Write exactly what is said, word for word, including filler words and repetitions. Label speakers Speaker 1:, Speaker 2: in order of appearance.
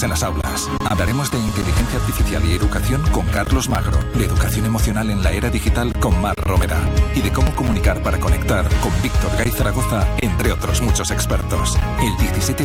Speaker 1: en las aulas. Hablaremos de inteligencia artificial y educación con Carlos Magro, de educación emocional en la era digital con Mar Romera y de cómo comunicar para conectar con Víctor Gay Zaragoza, entre otros muchos expertos. El diecisiete